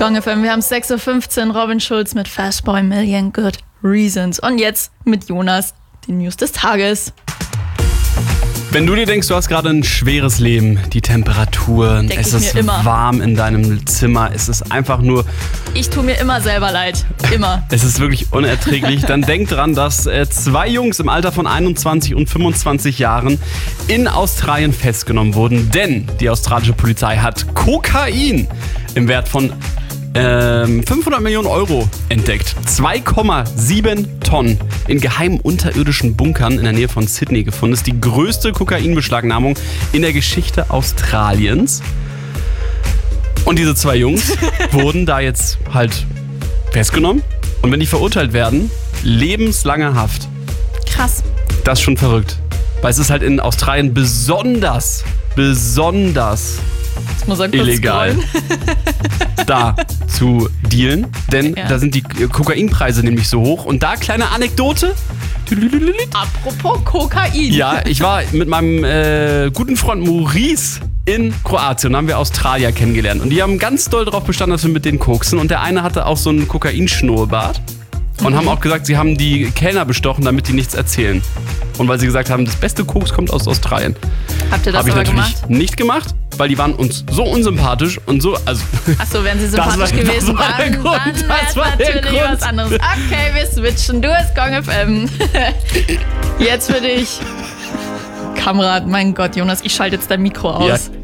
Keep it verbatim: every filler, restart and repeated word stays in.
Gong F M, wir haben es sechs Uhr fünfzehn, Robin Schulz mit Fastboy Million Good Reasons. Und jetzt mit Jonas, die News des Tages. Wenn du dir denkst, du hast gerade ein schweres Leben, die Temperatur, Denk es ich ist mir immer. warm in deinem Zimmer, es ist einfach nur, Ich tue mir immer selber leid. Immer. es ist wirklich unerträglich, dann denk dran, dass äh, zwei Jungs im Alter von einundzwanzig und fünfundzwanzig Jahren in Australien festgenommen wurden, denn die australische Polizei hat Kokain im Wert von ähm, fünfhundert Millionen Euro entdeckt. zwei Komma sieben Tonnen in geheimen unterirdischen Bunkern in der Nähe von Sydney gefunden. Das ist die größte Kokainbeschlagnahmung in der Geschichte Australiens. Und diese zwei Jungs wurden da jetzt halt festgenommen. Und wenn die verurteilt werden, lebenslange Haft. Krass. Das ist schon verrückt. Weil es ist halt in Australien besonders, besonders Jetzt muss er kurz illegal, scrollen. da zu dealen. Denn Ja. da sind die Kokainpreise nämlich so hoch. Und da kleine Anekdote. Apropos Kokain. Ja, ich war mit meinem äh, guten Freund Maurice in Kroatien und haben wir Australier kennengelernt. Und die haben ganz doll darauf bestanden, dass wir mit denen koksen. Und der eine hatte auch so einen Kokainschnurrbart. Und Mhm. haben auch gesagt, sie haben die Kellner bestochen, damit die nichts erzählen. Und weil sie gesagt haben, das beste Koks kommt aus Australien. Habt ihr das Habe ich aber natürlich gemacht? nicht gemacht, weil die waren uns so unsympathisch und so, also Achso, wären sie Das sympathisch war- das gewesen, war der dann, Grund, dann das wäre es war der natürlich Grund. was anderes. Okay, wir switchen. Du hast Gong F M. Jetzt für dich. Kamerad, mein Gott, Jonas, ich schalte jetzt dein Mikro aus. ja,